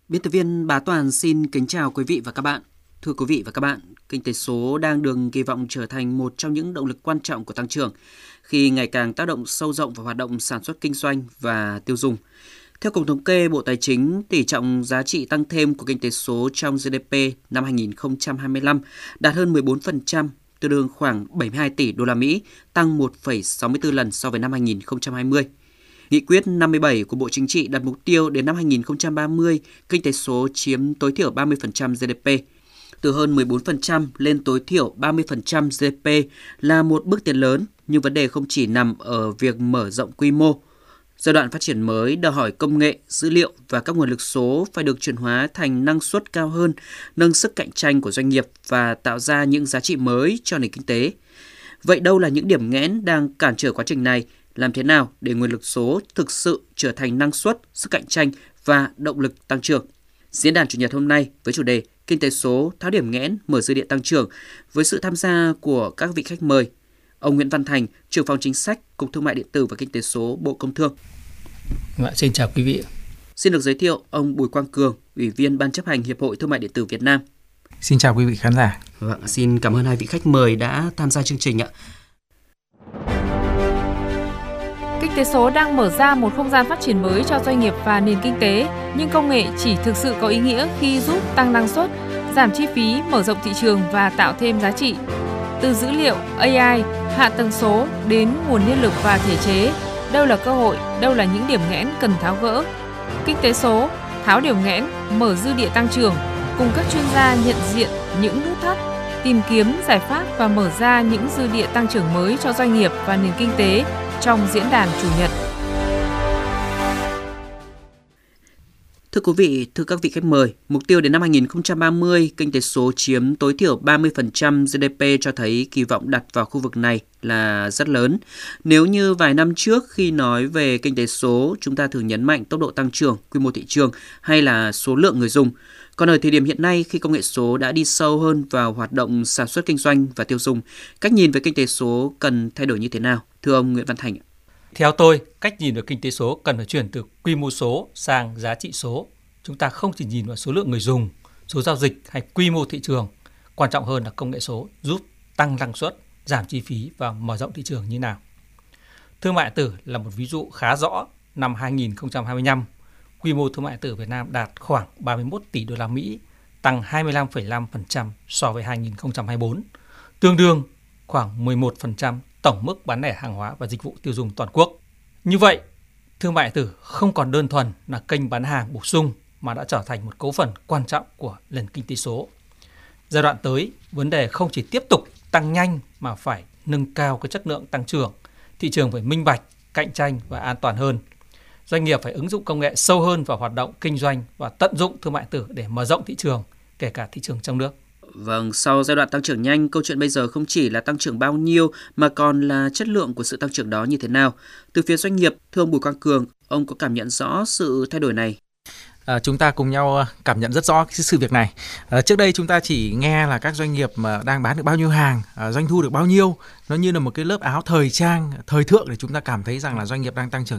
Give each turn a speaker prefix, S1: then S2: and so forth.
S1: Biên tập viên Bá Toàn xin kính chào quý vị và các bạn. Thưa quý vị và các bạn, kinh tế số đang được kỳ vọng trở thành một trong những động lực quan trọng của tăng trưởng khi ngày càng tác động sâu rộng vào hoạt động sản xuất kinh doanh và tiêu dùng. Theo Cục Thống kê Bộ Tài chính, tỷ trọng giá trị tăng thêm của kinh tế số trong GDP năm 2025 đạt hơn 14%, tương đương khoảng 72 tỷ đô la Mỹ, tăng 1,64 lần so với năm 2020. Nghị quyết 57 của Bộ Chính trị đặt mục tiêu đến năm 2030, kinh tế số chiếm tối thiểu 30% GDP. Từ hơn 14% lên tối thiểu 30% GDP là một bước tiến lớn, nhưng vấn đề không chỉ nằm ở việc mở rộng quy mô. Giai đoạn phát triển mới đòi hỏi công nghệ, dữ liệu và các nguồn lực số phải được chuyển hóa thành năng suất cao hơn, nâng sức cạnh tranh của doanh nghiệp và tạo ra những giá trị mới cho nền kinh tế. Vậy đâu là những điểm nghẽn đang cản trở quá trình này? Làm thế nào để nguồn lực số thực sự trở thành năng suất, sức cạnh tranh và động lực tăng trưởng? Diễn đàn Chủ nhật hôm nay với chủ đề Kinh tế số tháo điểm nghẽn, mở dư địa tăng trưởng với sự tham gia của các vị khách mời. Ông Nguyễn Văn Thành, trưởng phòng chính sách, Cục Thương mại điện tử và Kinh tế số, Bộ Công Thương.
S2: Xin chào quý vị.
S1: Xin được giới thiệu ông Bùi Quang Cường, Ủy viên Ban chấp hành Hiệp hội Thương mại điện tử Việt Nam.
S3: Xin chào quý vị khán giả.
S1: Xin cảm ơn hai vị khách mời đã tham gia chương trình ạ.
S4: Kinh tế số đang mở ra một không gian phát triển mới cho doanh nghiệp và nền kinh tế, nhưng công nghệ chỉ thực sự có ý nghĩa khi giúp tăng năng suất, giảm chi phí, mở rộng thị trường và tạo thêm giá trị. Từ dữ liệu, AI, hạ tầng số đến nguồn nhân lực và thể chế, đâu là cơ hội, đâu là những điểm nghẽn cần tháo gỡ. Kinh tế số, tháo điểm nghẽn, mở dư địa tăng trưởng, cùng các chuyên gia nhận diện những nút thắt, tìm kiếm giải pháp và mở ra những dư địa tăng trưởng mới cho doanh nghiệp và nền kinh tế trong diễn đàn Chủ nhật.
S1: Thưa quý vị, thưa các vị khách mời, mục tiêu đến năm 2030, kinh tế số chiếm tối thiểu 30% GDP cho thấy kỳ vọng đặt vào khu vực này là rất lớn. Nếu như vài năm trước khi nói về kinh tế số, chúng ta thường nhấn mạnh tốc độ tăng trưởng, quy mô thị trường hay là số lượng người dùng. Còn ở thời điểm hiện nay, khi công nghệ số đã đi sâu hơn vào hoạt động sản xuất kinh doanh và tiêu dùng, cách nhìn về kinh tế số cần thay đổi như thế nào? Thưa ông Nguyễn Văn Thành.
S2: Theo tôi, cách nhìn về kinh tế số cần phải chuyển từ quy mô số sang giá trị số. Chúng ta không chỉ nhìn vào số lượng người dùng, số giao dịch hay quy mô thị trường. Quan trọng hơn là công nghệ số giúp tăng năng suất, giảm chi phí và mở rộng thị trường như nào. Thương mại điện tử là một ví dụ khá rõ. Năm 2025, quy mô thương mại điện tử Việt Nam đạt khoảng 31 tỷ đô la Mỹ, tăng 25,5% so với 2024, tương đương khoảng 11% tổng mức bán lẻ hàng hóa và dịch vụ tiêu dùng toàn quốc. Như vậy, thương mại điện tử không còn đơn thuần là kênh bán hàng bổ sung mà đã trở thành một cấu phần quan trọng của nền kinh tế số. Giai đoạn tới, vấn đề không chỉ tiếp tục tăng nhanh mà phải nâng cao cái chất lượng tăng trưởng, thị trường phải minh bạch, cạnh tranh và an toàn hơn. Doanh nghiệp phải ứng dụng công nghệ sâu hơn vào hoạt động kinh doanh và tận dụng thương mại điện tử để mở rộng thị trường, kể cả thị trường trong nước.
S1: Vâng, sau giai đoạn tăng trưởng nhanh, câu chuyện bây giờ không chỉ là tăng trưởng bao nhiêu mà còn là chất lượng của sự tăng trưởng đó như thế nào. Từ phía doanh nghiệp, thưa ông Bùi Quang Cường, ông có cảm nhận rõ sự thay đổi này?
S3: Chúng ta cùng nhau cảm nhận rất rõ cái sự việc này. Trước đây chúng ta chỉ nghe là các doanh nghiệp mà đang bán được bao nhiêu hàng, doanh thu được bao nhiêu. Nó như là một cái lớp áo thời trang, thời thượng để chúng ta cảm thấy rằng là doanh nghiệp đang tăng trưởng